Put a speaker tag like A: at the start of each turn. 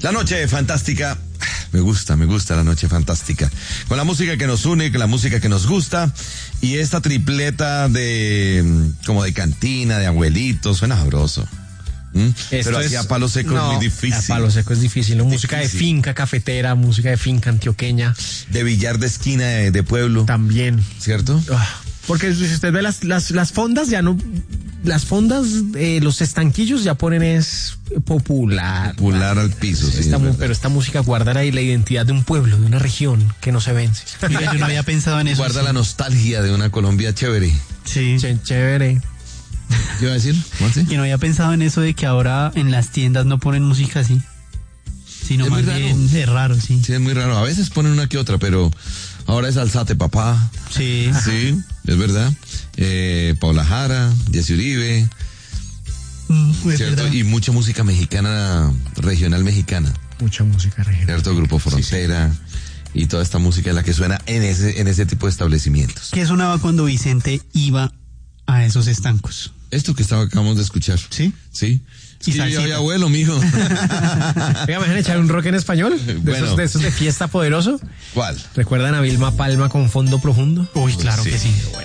A: La noche fantástica, me gusta la noche fantástica. Con la música que nos une, con la música que nos gusta, y esta tripleta como de cantina, de abuelitos, suena sabroso. Pero así a palo seco es muy difícil.
B: A palo seco es difícil, ¿no? Música de finca cafetera, música de finca antioqueña.
A: De billar de esquina de pueblo.
B: También.
A: ¿Cierto?
B: Porque si usted ve las fondas, ya no... Las fondas, los estanquillos ya ponen es popular.
A: Popular al piso, sí.
B: Pero esta música guarda la identidad de un pueblo, de una región que no se vence.
C: Mira, yo no había pensado en eso.
A: Guarda la nostalgia de una Colombia chévere.
C: Sí.
B: Chévere.
A: ¿Qué iba a decir?
C: Y no había pensado en eso de que ahora en las tiendas no ponen música así. Sino más bien es raro, sí.
A: Sí, es muy raro. A veces ponen una que otra, pero ahora es Alzate Papá.
C: Sí.
A: Sí, es verdad. Paula Jara, Jessy Uribe. ¿Cierto? Y mucha música mexicana, regional mexicana.
B: Mucha música regional.
A: ¿Cierto? Grupo Frontera. Sí. Y toda esta música es la que suena en ese tipo de establecimientos.
C: ¿Qué sonaba cuando Vicente iba a esos estancos?
A: Esto que acabamos de escuchar.
C: ¿Sí?
A: Sí.
C: Y
A: yo soy abuelo, mijo.
B: Oiga, ¿me dejan echar un rock en español? De esos de fiesta poderoso.
A: ¿Cuál?
B: ¿Recuerdan a Vilma Palma con Fondo Profundo?
C: Uy, claro que sí.